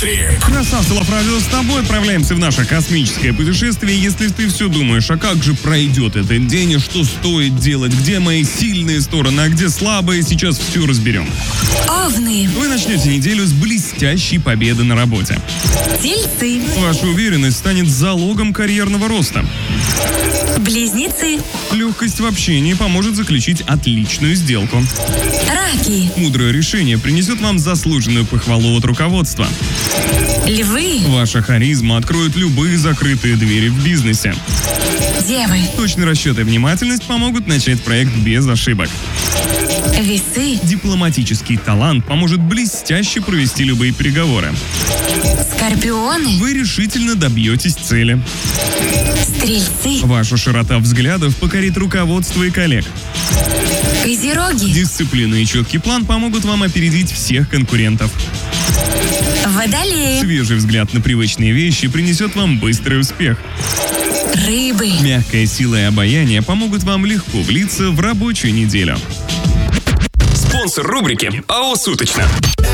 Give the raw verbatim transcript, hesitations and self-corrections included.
Роуд-трип. Красавцы Лав-Радио, с тобой отправляемся в наше космическое путешествие. Если ты все думаешь, а как же пройдет этот день и что стоит делать, где мои сильные стороны, а где слабые, сейчас все разберем. Овны. Вы начнете неделю с блестящей победы на работе. Тельцы. Ваша уверенность станет залогом карьерного роста. Близнецы. Легкость в общении поможет заключить отличную сделку. Раки. Мудрое решение принесет вам заслуженную похвалу от руководства. Львы. Ваша харизма откроет любые закрытые двери в бизнесе. Девы. Точный расчет и внимательность помогут начать проект без ошибок. Весы. Дипломатический талант поможет блестяще провести любые переговоры. Скорпионы. Вы решительно добьетесь цели. Стрельцы. Ваша широта взглядов покорит руководство и коллег. Козероги. Дисциплина и четкий план помогут вам опередить всех конкурентов. Водолеи. Свежий взгляд на привычные вещи принесет вам быстрый успех. Рыбы. Мягкая сила и обаяние помогут вам легко влиться в рабочую неделю. Спонсор рубрики АО «Суточно».